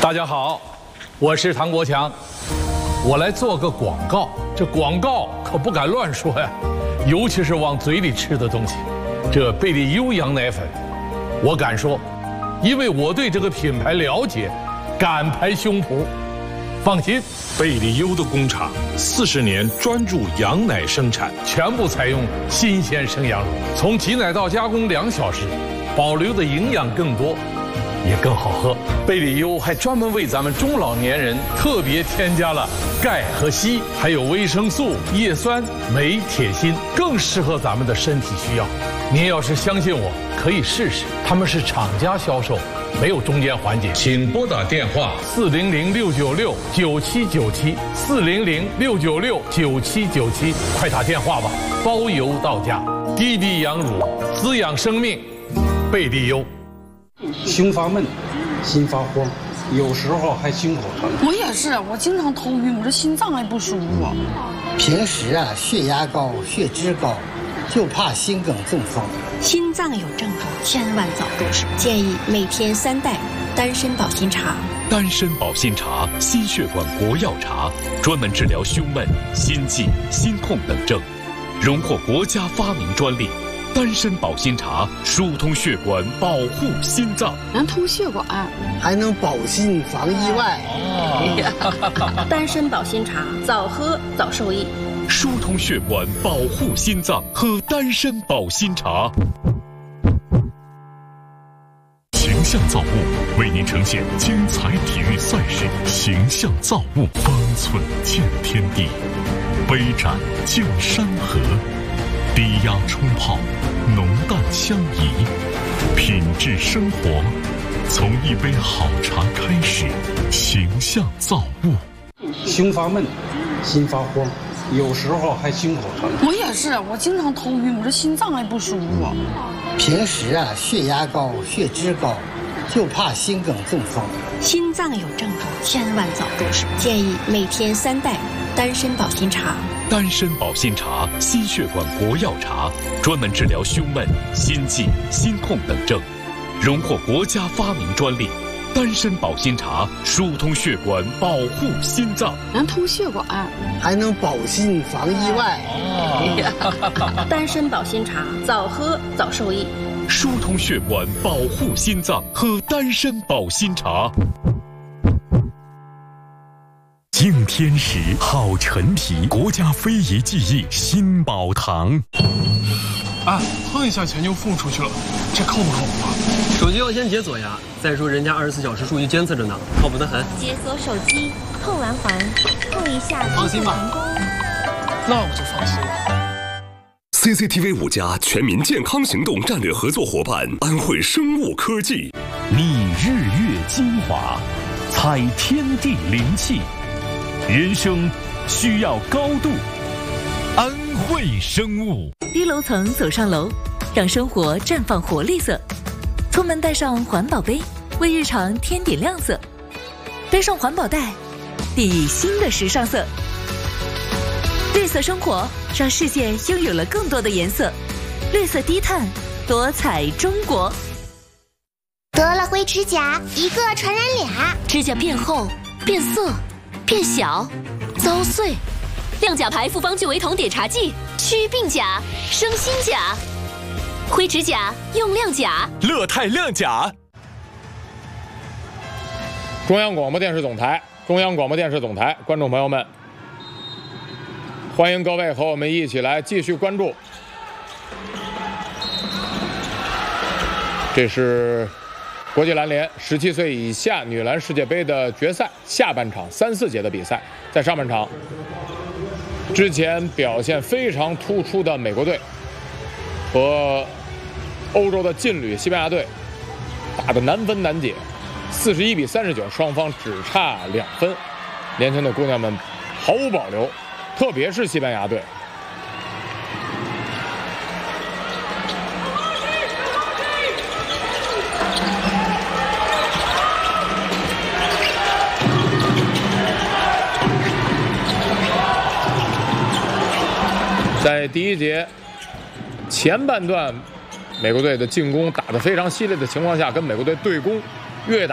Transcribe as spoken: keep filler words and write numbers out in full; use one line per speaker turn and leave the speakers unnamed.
大家好，我是唐国强，我来做个广告。这广告可不敢乱说呀，尤其是往嘴里吃的东西。这贝利优羊奶粉，我敢说，因为我对这个品牌了解，敢拍胸脯。放心，
贝利优的工厂四十年专注羊奶生产，
全部采用新鲜生羊乳，从挤奶到加工两小时，保留的营养更多。 也更好喝。贝利优还专门为咱们中老年人特别添加了钙和硒，还有维生素、叶酸、镁、铁、锌，更适合咱们的身体需要。您要是相信我，可以试试。他们是厂家销售，没有中间环节。请拨打电话四零零六九六九七九七四零零六九六九七九七，快打电话吧，包邮到家。低低羊乳，滋养生命，贝利优。
胸发闷，心发慌，有时候还心口疼。
我也是，我经常头晕，我这心脏还不舒服。
平时啊，血压高、血脂高，就怕心梗中风。
心脏有症状，千万早重视。建议每天三袋丹参保心茶。
丹参保心茶，心血管国药茶，专门治疗胸闷、心悸、心痛等症，荣获国家发明专利。 丹参保心茶疏通血管，保护心脏，
能通血管，
还能保心防意外。
哦、丹参保心茶，早喝早受益。
疏通血管，保护心脏，喝丹参保心茶。形象造物为您呈现精彩体育赛事，形象造物，方寸见天地，杯盏见山河。 低压冲泡，浓淡相宜，品质生活，从一杯好茶开始。形象造物。
胸发闷，心发慌，有时候还心口疼。
我也是，我经常头晕，我这心脏还不舒服。
平时啊，血压高、血脂高，就怕心梗中风。
心脏有症状，千万早重视。建议每天三袋丹参保心茶。
丹参保心茶，心血管国药茶，专门治疗胸闷、心悸、心痛等症，荣获国家发明专利。丹参保心茶疏通血管，保护心脏，
能通血管，
还能保心防意外。
哦、丹参保心茶，早喝早受益。
疏通血管，保护心脏，喝丹参保心茶。
敬天时，好陈皮，国家非遗技艺新宝堂。
啊，碰一下钱就付出去了，这靠不靠谱啊？
手机要先解锁呀。再说人家二十四小时数据监测着呢，靠谱得很。
解锁手机，碰完环，碰一下，
放心吧。
那我就放心了。
C C T V 五家全民健康行动战略合作伙伴安徽生物科技，
觅日月精华，采天地灵气。 人生需要高度，安徽生物。
低楼层走上楼，让生活绽放活力色。出门带上环保杯，为日常添点亮色。背上环保袋，砥砺新的时尚色。绿色生活让世界拥有了更多的颜色。绿色低碳，多彩中国。
得了灰指甲，一个传染俩，
指甲变厚、变色。 变小、遭碎，亮甲牌复方聚维酮碘茶剂祛病甲、生新甲，灰指甲用亮甲。
乐泰亮甲。
中央广播电视总台，中央广播电视总台，观众朋友们，欢迎各位和我们一起来继续关注。这是。 国际篮联十七岁以下女篮世界杯的决赛下半场三四节的比赛，在上半场之前表现非常突出的美国队和欧洲的劲旅西班牙队打得难分难解，四十一比三十九，双方只差两分。年轻的姑娘们毫无保留，特别是西班牙队。 在第一节前半段，美国队的进攻打得非常激烈的情况下，跟美国队对攻，越打。